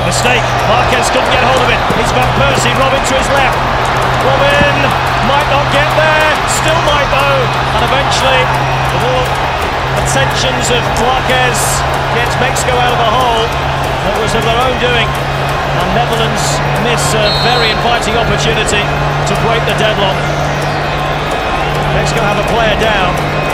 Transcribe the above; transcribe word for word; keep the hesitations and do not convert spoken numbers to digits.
Mistake. Marquez couldn't get hold of it. He's Van Persie. Robin to his left. Robin might not get there. Still might though. And eventually, with all attentions of Marquez, gets Mexico out of the hole. That was of their own doing. And Netherlands miss a very inviting opportunity to break the deadlock. Mexico have a player down.